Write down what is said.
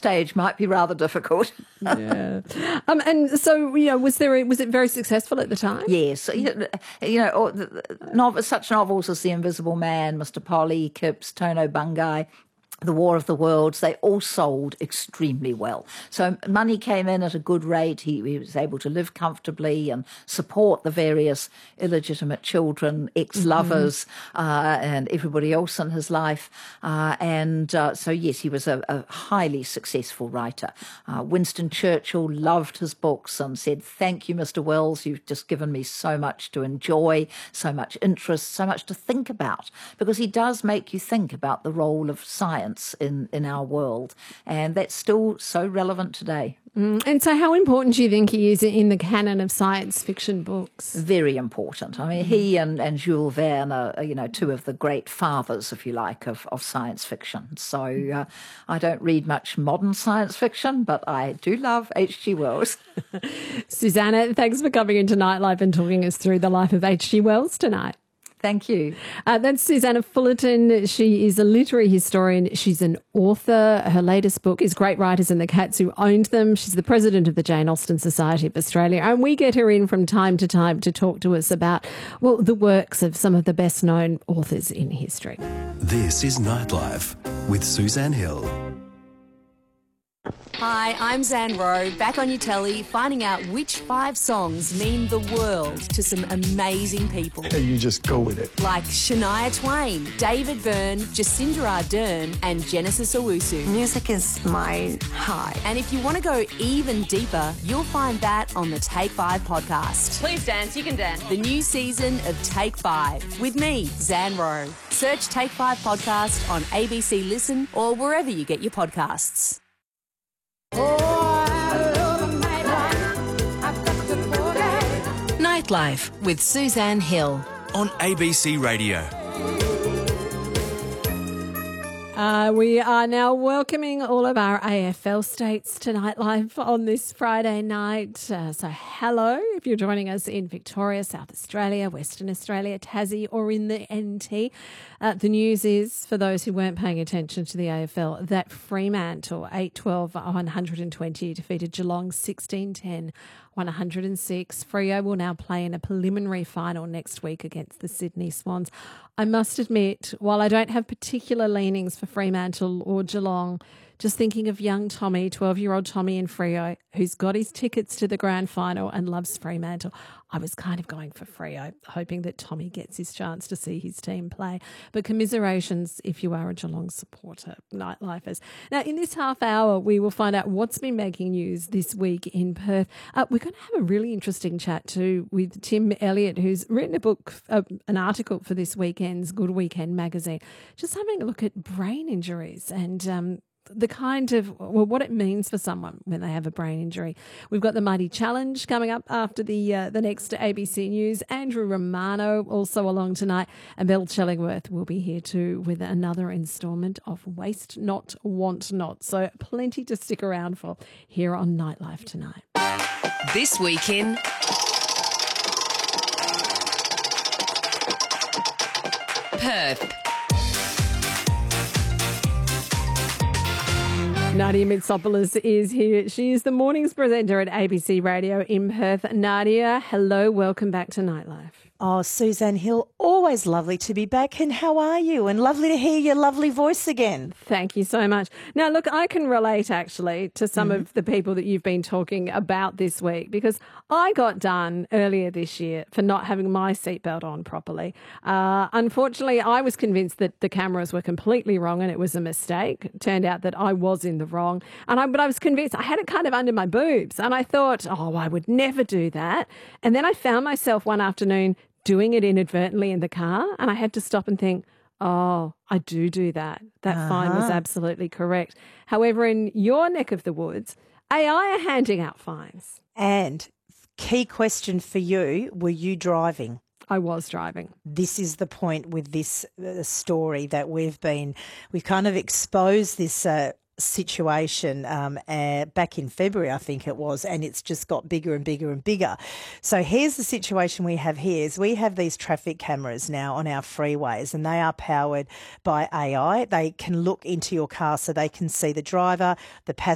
stage might be rather difficult. Yeah. And so, was it very successful at the time? Yes. Such novels as The Invisible Man, Mr. Polly, Kips, Tono Bungai, The War of the Worlds, they all sold extremely well. So money came in at a good rate. He was able to live comfortably and support the various illegitimate children, ex-lovers, and everybody else in his life. So, yes, he was a highly successful writer. Winston Churchill loved his books and said, "Thank you, Mr. Wells. You've just given me so much to enjoy, so much interest, so much to think about," because he does make you think about the role of science in our world, and that's still so relevant today. And so how important do you think he is in the canon of science fiction books? Very important. I mean, he and Jules Verne are, two of the great fathers, if you like, of science fiction. So I don't read much modern science fiction, but I do love H.G. Wells. Susannah, thanks for coming into Nightlife and talking us through the life of H.G. Wells tonight. Thank you. That's Susannah Fullerton. She is a literary historian. She's an author. Her latest book is Great Writers and the Cats Who Owned Them. She's the president of the Jane Austen Society of Australia. And we get her in from time to time to talk to us about, the works of some of the best known authors in history. This is Nightlife with Suzanne Hill. Hi, I'm Zan Rowe, back on your telly, finding out which 5 songs mean the world to some amazing people. You just go with it. Like Shania Twain, David Byrne, Jacinda Ardern and Genesis Owusu. Music is my high. And if you want to go even deeper, you'll find that on the Take 5 podcast. Please dance, you can dance. The new season of Take 5 with me, Zan Rowe. Search Take 5 podcast on ABC Listen or wherever you get your podcasts. Nightlife with Suzanne Hill on ABC Radio. We are now welcoming all of our AFL states to Nightlife on this Friday night. So hello, if you're joining us in Victoria, South Australia, Western Australia, Tassie or in the NT. The news is, for those who weren't paying attention to the AFL, that Fremantle 8-12-120 defeated Geelong 16-10. 106. Freo will now play in a preliminary final next week against the Sydney Swans. I must admit, while I don't have particular leanings for Fremantle or Geelong, just thinking of young Tommy, 12-year-old Tommy in Freo, who's got his tickets to the grand final and loves Fremantle, I was kind of going for Freo, hoping that Tommy gets his chance to see his team play. But commiserations if you are a Geelong supporter, Nightlifers. Now, in this half hour, we will find out what's been making news this week in Perth. We're going to have a really interesting chat too with Tim Elliott, who's written a book, an article for this weekend's Good Weekend magazine, just having a look at brain injuries and the kind of, what it means for someone when they have a brain injury. We've got the Mighty Challenge coming up after the next ABC News. Andrew Romano also along tonight, and Bill Chellingworth will be here too with another instalment of Waste Not, Want Not. So plenty to stick around for here on Nightlife tonight. This week in Perth. Nadia Mitsopoulos is here. She is the mornings presenter at ABC Radio in Perth. Nadia, hello, welcome back to Nightlife. Oh, Suzanne Hill, always lovely to be back. And how are you? And lovely to hear your lovely voice again. Thank you so much. Now, look, I can relate actually to some of the people that you've been talking about this week, because I got done earlier this year for not having my seatbelt on properly. Unfortunately, I was convinced that the cameras were completely wrong and it was a mistake. It turned out that I was in the wrong. But I was convinced. I had it kind of under my boobs and I thought, I would never do that. And then I found myself one afternoon doing it inadvertently in the car, and I had to stop and think, I do that. That fine was absolutely correct. However, in your neck of the woods, AI are handing out fines. And key question for you, were you driving? I was driving. This is the point with this story that we've kind of exposed this situation back in February, I think it was, and it's just got bigger and bigger and bigger. So here's the situation we have here is we have these traffic cameras now on our freeways, and they are powered by AI. They can look into your car so they can see the driver, the passenger,